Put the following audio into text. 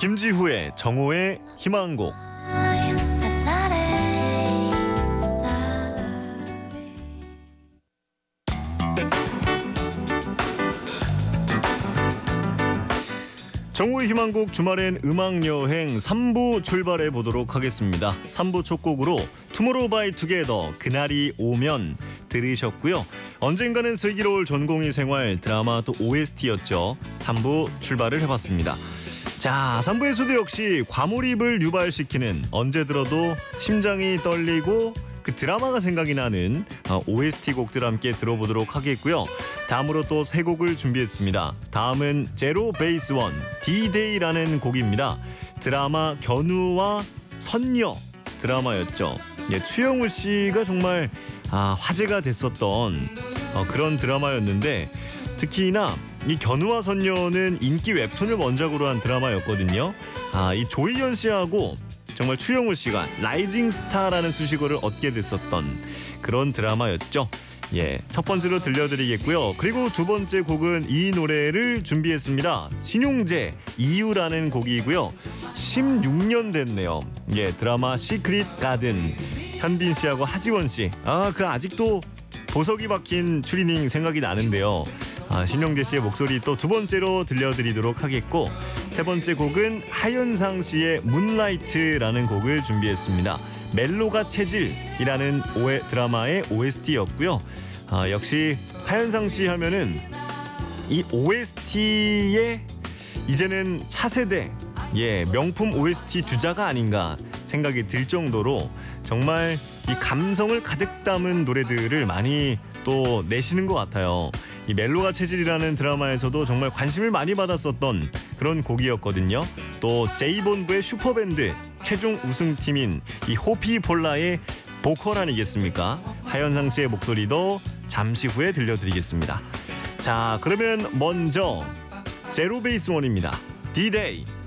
김지후의 정오의 희망곡. 정오의 희망곡 주말엔 음악여행 3부 출발해 보도록 하겠습니다. 3부 첫 곡으로 투모로우 바이 투게더 그날이 오면 들으셨고요. 언젠가는 슬기로울 전공의 생활 드라마 또 OST였죠. 3부 출발을 해봤습니다. 자, 3부에서도 역시 과몰입을 유발시키는 언제 들어도 심장이 떨리고 그 드라마가 생각이 나는 OST 곡들 함께 들어보도록 하겠고요. 다음으로 또 세 곡을 준비했습니다. 다음은 제로 베이스 원 D-Day라는 곡입니다. 드라마 견우와 선녀 드라마였죠. 예, 추영우 씨가 정말 화제가 됐었던 그런 드라마였는데, 특히나 이 견우와 선녀는 인기 웹툰을 원작으로 한 드라마였거든요. 이 조희연 씨하고 정말 추영우 씨가 라이징 스타라는 수식어를 얻게 됐었던 그런 드라마였죠. 예, 첫 번째로 들려드리겠고요. 그리고 두 번째 곡은 이 노래를 준비했습니다. 신용재 이유라는 곡이고요. 16년 됐네요. 예, 드라마 시크릿 가든 현빈 씨하고 하지원 씨. 그 아직도 보석이 박힌 추리닝 생각이 나는데요. 신용재 씨의 목소리 또 두 번째로 들려드리도록 하겠고, 세 번째 곡은 하현상 씨의 문라이트라는 곡을 준비했습니다. 멜로가 체질이라는 드라마의 OST였고요. 역시 하현상 씨 하면은 이 OST의 이제는 차세대 명품 OST 주자가 아닌가 생각이 들 정도로 정말 이 감성을 가득 담은 노래들을 많이 또 내시는 것 같아요. 이 멜로가 체질이라는 드라마에서도 정말 관심을 많이 받았었던 그런 곡이었거든요. 또 제이본부의 슈퍼밴드 최종 우승팀인 이 호피폴라의 보컬 아니겠습니까? 하현상 씨의 목소리도 잠시 후에 들려드리겠습니다. 자, 그러면 먼저 제로 베이스 원입니다. D-Day.